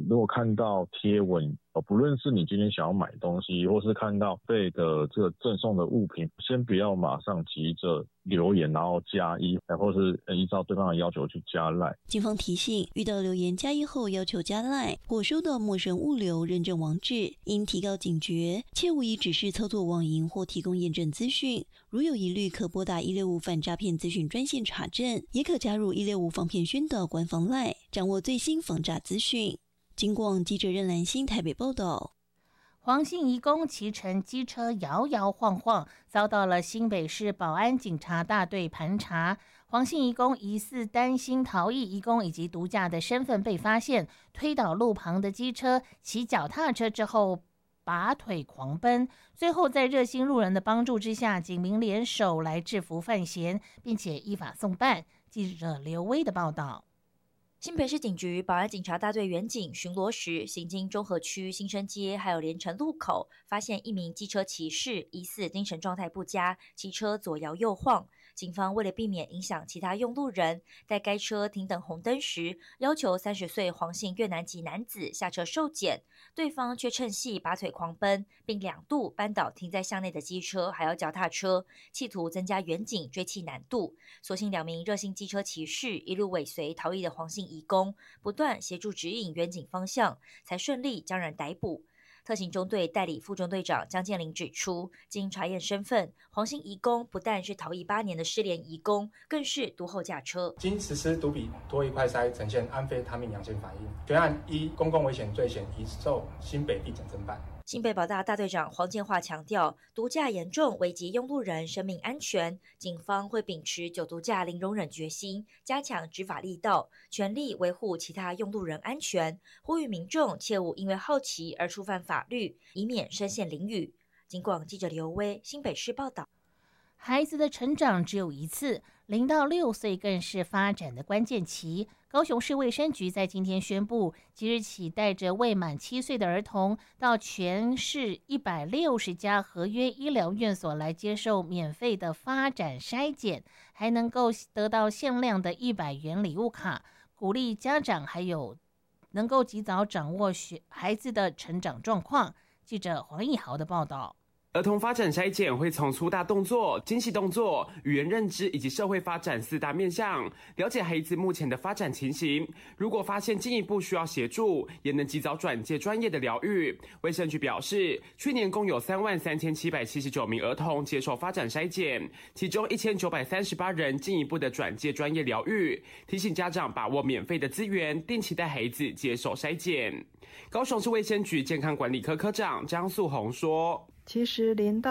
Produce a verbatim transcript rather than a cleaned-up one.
如果看到贴文，呃，不论是你今天想要买东西，或是看到被的这个赠送的物品，先不要马上急着留言，然后加一，或是依照对方的要求去加赖。 警方提醒，遇到留言加一后要求加赖或收到陌生物流认证网址，应提高警觉，切勿以指示操作网银或提供验证资讯。如有疑虑，可拨打一六五反诈骗咨询专线查证，也可加入一六五防骗宣导官方赖，掌握最新防诈资讯。警广记者任兰心台北报道。 黄姓移工骑乘机车摇摇晃晃，遭到了新北市保安警察大队盘查。黄姓移工疑似担心逃逸移工以及毒驾的身份被发现，推倒路旁的机车，骑脚踏车之后拔腿狂奔，最后在热心路人的帮助之下，警民联手来制服犯嫌，并且依法送办。记者刘威的报道。 新北市警局保安警察大队员警巡逻时，行经中和区新生街还有连城路口，发现一名机车骑士疑似精神状态不佳，骑车左摇右晃。警方为了避免影响其他用路人，在该车停等红灯时，要求三十岁黄姓越南籍男子下车受检，对方却趁隙拔腿狂奔，并两度扳倒停在巷内的机车还有脚踏车，企图增加员警追缉难度。所幸两名热心机车骑士一路尾随逃逸的黄姓移工，不断协助指引远景方向，才顺利将人逮捕。特勤中队代理副中队长江建林指出，经查验身份，黄姓移工不但是逃逸八年的失联移工，更是毒后驾车。 经实施毒比脱衣快筛，呈现安非他命阳性反应，全案依公共危险罪嫌移送新北地检侦办。 新北保大大队长黄建华强调，毒驾严重危及用路人生命安全，警方会秉持酒毒驾零容忍决心，加强执法力道，全力维护其他用路人安全，呼吁民众切勿因为好奇而触犯法律，以免身陷囹圄。警广记者刘威新北市报道。 孩子的成长只有一次，零到六岁更是发展的关键期。高雄市卫生局在今天宣布，即日起带着未满七岁的儿童到全市一百六十家合约医疗院所来接受免费的发展筛检，还能够得到限量的一百元礼物卡，鼓励家长还有能够及早掌握学孩子的成长状况。记者黄义豪的报道。 儿童发展筛检会从粗大动作、精细动作、语言认知以及社会发展四大面向，了解孩子目前的发展情形。如果发现进一步需要协助，也能及早转介专业的疗愈。卫生局表示，去年共有三万三千七百七十九名儿童接受发展筛检，其中一千九百三十八人进一步的转介专业疗愈。提醒家长把握免费的资源，定期带孩子接受筛检。高雄市卫生局健康管理科科长张素红说， 其实零到